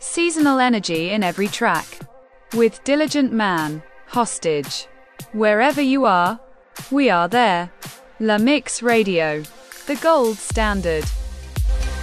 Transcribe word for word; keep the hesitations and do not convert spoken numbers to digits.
Seasonal energy in every track. With Diligent Man, Hostage. Wherever you are, we are there. La Mix Radio. The gold standard.